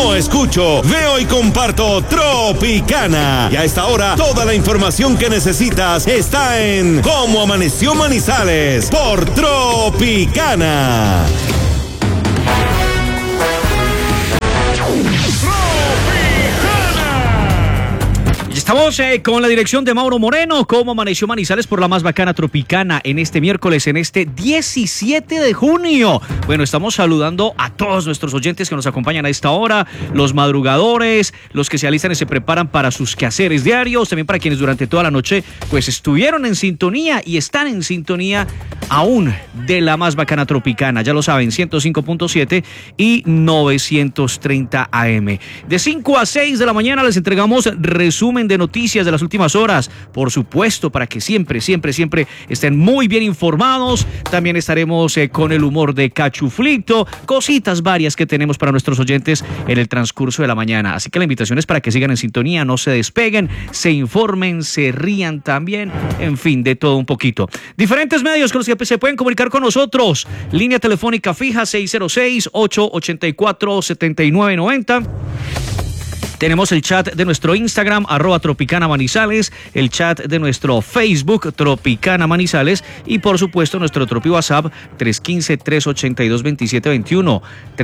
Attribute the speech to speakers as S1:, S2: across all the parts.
S1: no escucho, veo y comparto Tropicana. Y a esta hora, toda la información que necesitas está en Cómo Amaneció Manizales por Tropicana.
S2: Estamos con la dirección de Mauro Moreno. ¿Cómo amaneció Manizales por la más bacana Tropicana en este miércoles, en este 17 de junio? Bueno, estamos saludando a todos nuestros oyentes que nos acompañan a esta hora, los madrugadores, los que se alistan y se preparan para sus quehaceres diarios, también para quienes durante toda la noche pues estuvieron en sintonía y están en sintonía aún de la más bacana Tropicana. Ya lo saben, 105.7 y 930 AM. De 5 a 6 de la mañana les entregamos resumen de noticias de las últimas horas, por supuesto, para que siempre estén muy bien informados. También estaremos con el humor de Cachuflito, cositas varias que tenemos para nuestros oyentes en el transcurso de la mañana. Así que la invitación es para que sigan en sintonía, no se despeguen, se informen, se rían también, en fin, de todo un poquito. Diferentes medios con los que se pueden comunicar con nosotros. Línea telefónica fija 606-884-7990. Tenemos el chat de nuestro Instagram, @Tropicana Manizales, el chat de nuestro Facebook, Tropicana Manizales, y por supuesto nuestro Tropi WhatsApp, 315-382-2721,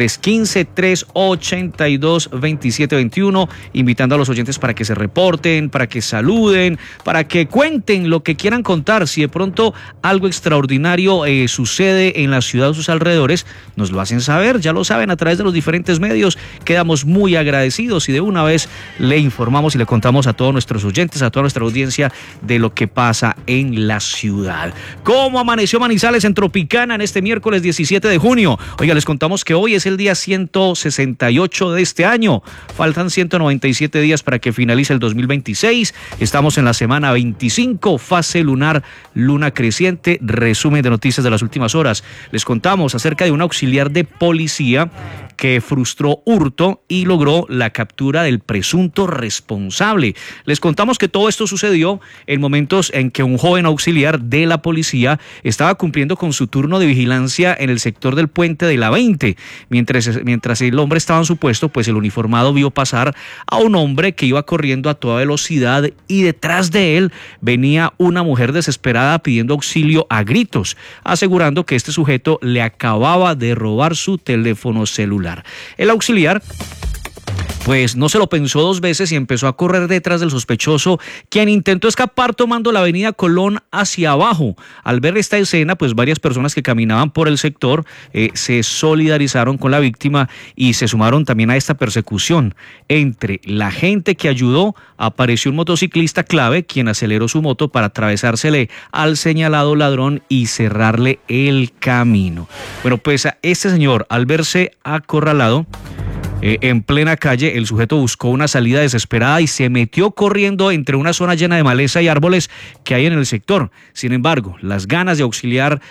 S2: 315-382-2721, invitando a los oyentes para que se reporten, para que saluden, para que cuenten lo que quieran contar. Si de pronto algo extraordinario sucede en la ciudad o sus alrededores, nos lo hacen saber, ya lo saben, a través de los diferentes medios. Quedamos muy agradecidos y de una vez le informamos y le contamos a todos nuestros oyentes, a toda nuestra audiencia, de lo que pasa en la ciudad. ¿Cómo amaneció Manizales en Tropicana en este miércoles 17 de junio? Oiga, les contamos que hoy es el día 168 de este año. Faltan 197 días para que finalice el 2026. Estamos en la semana 25, fase lunar, luna creciente. Resumen de noticias de las últimas horas. Les contamos acerca de un auxiliar de policía que frustró hurto y logró la captura del presunto responsable. Les contamos que todo esto sucedió en momentos en que un joven auxiliar de la policía estaba cumpliendo con su turno de vigilancia en el sector del puente de la 20. Mientras el hombre estaba en su puesto, pues el uniformado vio pasar a un hombre que iba corriendo a toda velocidad y detrás de él venía una mujer desesperada pidiendo auxilio a gritos, asegurando que este sujeto le acababa de robar su teléfono celular. El auxiliar pues no se lo pensó dos veces y empezó a correr detrás del sospechoso, quien intentó escapar tomando la avenida Colón hacia abajo. Al ver esta escena, pues varias personas que caminaban por el sector se solidarizaron con la víctima y se sumaron también a esta persecución. Entre la gente que ayudó, apareció un motociclista clave, quien aceleró su moto para atravesársele al señalado ladrón y cerrarle el camino. Bueno, pues a este señor, al verse acorralado, en plena calle, el sujeto buscó una salida desesperada y se metió corriendo entre una zona llena de maleza y árboles que hay en el sector. Sin embargo, las ganas del auxiliar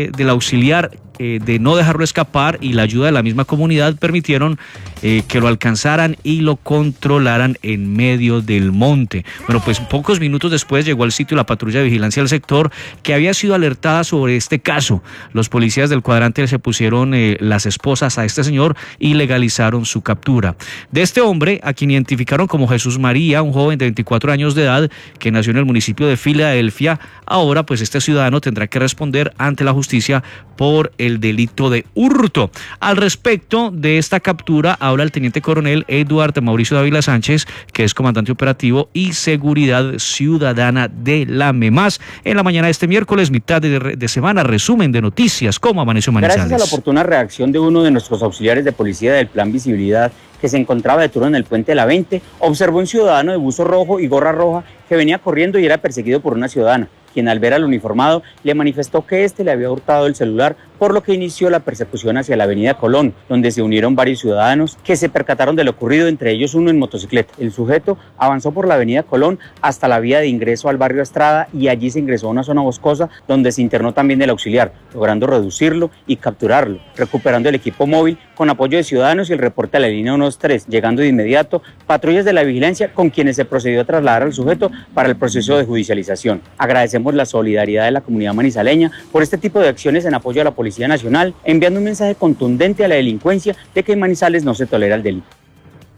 S2: de no dejarlo escapar y la ayuda de la misma comunidad permitieron que lo alcanzaran y lo controlaran en medio del monte. Bueno, pues pocos minutos después llegó al sitio la patrulla de vigilancia del sector, que había sido alertada sobre este caso. Los policías del cuadrante se pusieron las esposas a este señor y legalizaron su captura. De este hombre, a quien identificaron como Jesús María, un joven de 24 años de edad que nació en el municipio de Filadelfia, ahora pues este ciudadano tendrá que responder ante la justicia por el delito de hurto. Al respecto de esta captura habla el teniente coronel Eduardo Mauricio Dávila Sánchez, que es comandante operativo y seguridad ciudadana de la MEMAS. En la mañana de este miércoles, mitad de semana, resumen de noticias. ¿Cómo amaneció Manizales?
S3: Gracias a la oportuna reacción de uno de nuestros auxiliares de policía del Plan Visibilidad, que se encontraba de turno en el puente de la 20, observó un ciudadano de buzo rojo y gorra roja que venía corriendo y era perseguido por una ciudadana, quien al ver al uniformado le manifestó que este le había hurtado el celular, por lo que inició la persecución hacia la avenida Colón, donde se unieron varios ciudadanos que se percataron de lo ocurrido, entre ellos uno en motocicleta. El sujeto avanzó por la avenida Colón hasta la vía de ingreso al barrio Estrada y allí se ingresó a una zona boscosa donde se internó también el auxiliar, logrando reducirlo y capturarlo, recuperando el equipo móvil con apoyo de ciudadanos y el reporte a la línea 123, llegando de inmediato patrullas de la vigilancia con quienes se procedió a trasladar al sujeto para el proceso de judicialización. Agradecemos la solidaridad de la comunidad manizaleña por este tipo de acciones en apoyo a la Policía Nacional, enviando un mensaje contundente a la delincuencia de que en Manizales no se tolera el delito.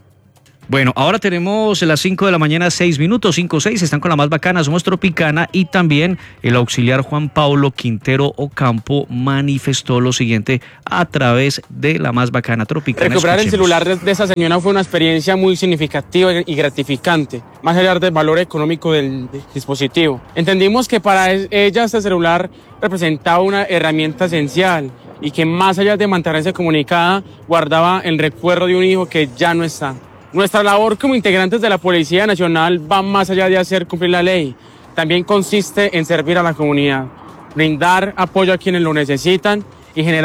S2: Bueno, ahora tenemos las 5 de la mañana, 6 minutos, 5-6, están con la más bacana, somos Tropicana, y también el auxiliar Juan Pablo Quintero Ocampo manifestó lo siguiente a través de la más bacana Tropicana.
S4: Recuperar el celular de esa señora fue una experiencia muy significativa y gratificante, más allá del valor económico del dispositivo. Entendimos que para ella este celular representaba una herramienta esencial y que más allá de mantenerse comunicada, guardaba el recuerdo de un hijo que ya no está. Nuestra labor como integrantes de la Policía Nacional va más allá de hacer cumplir la ley. También consiste en servir a la comunidad, brindar apoyo a quienes lo necesitan y generar